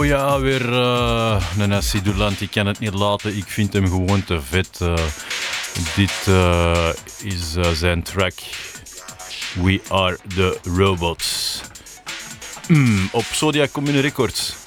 Ja, weer een acidulant. Ik kan het niet laten. Ik vind hem gewoon te vet. Dit is zijn track We Are The Robots. Op Zodiac Commune Records.